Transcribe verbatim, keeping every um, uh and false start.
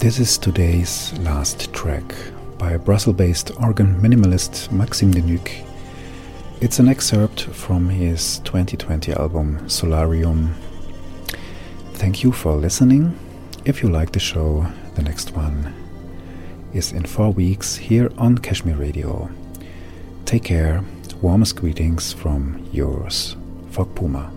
This is today's last track by Brussels-based organ minimalist Maxime Denuc. It's an excerpt from his twenty twenty album Solarium. Thank you for listening. If you like the show, the next one is in four weeks here on Kashmir Radio. Take care. Warmest greetings from yours, Fog Puma.